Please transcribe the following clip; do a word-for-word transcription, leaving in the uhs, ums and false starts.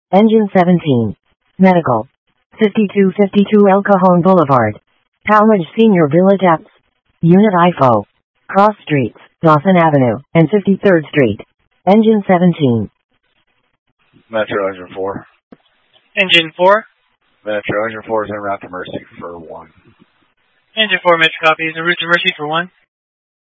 Engine seventeen. Medical. fifty-two fifty-two El Cajon Boulevard. Talmadge Senior Village Apps. Unit I F O. Cross Streets, Dawson Avenue, and fifty-third Street. Engine seventeen. Metro Engine four. Engine four. Metro Engine four is en route to Mercy for one. Engine four, Metro copy. Is en route to Mercy for one.